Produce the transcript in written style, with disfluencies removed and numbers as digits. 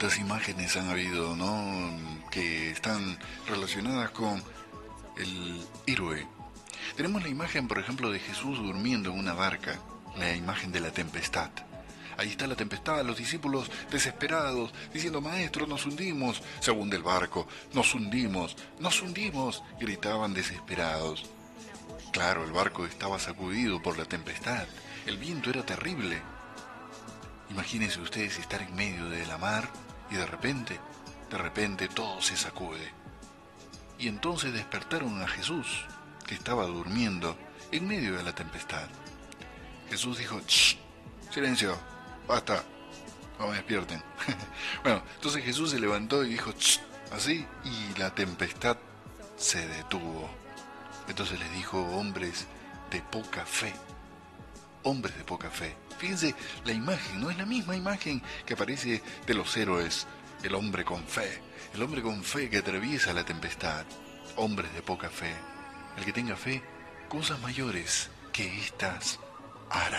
cuántas imágenes han habido, ¿no? Que están relacionadas con el héroe. Tenemos la imagen, por ejemplo, de Jesús durmiendo en una barca, la imagen de la tempestad. Ahí está la tempestad, los discípulos desesperados, diciendo, Maestro, nos hundimos. Se hunde el barco, nos hundimos, gritaban desesperados. Claro, el barco estaba sacudido por la tempestad, el viento era terrible. Imagínense ustedes estar en medio de la mar y de repente todo se sacude. Y entonces despertaron a Jesús, que estaba durmiendo en medio de la tempestad. Jesús dijo, ¡shh! ¡Silencio! ¡Basta! No me despierten. Bueno, entonces Jesús se levantó y dijo, ¡shh! Así, y la tempestad se detuvo. Entonces les dijo, hombres de poca fe. Hombres de poca fe. Fíjense, la imagen no es la misma imagen que aparece de los héroes. El hombre con fe que atraviesa la tempestad. Hombres de poca fe. El que tenga fe, cosas mayores que estas hará.